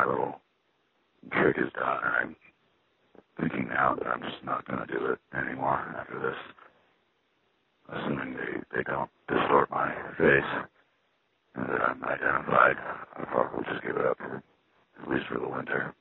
my little trick is done, and I'm thinking now that I'm just not going to do it anymore after this. Assuming they don't distort my face and that I'm identified, I'll probably just give it up, at least for the winter.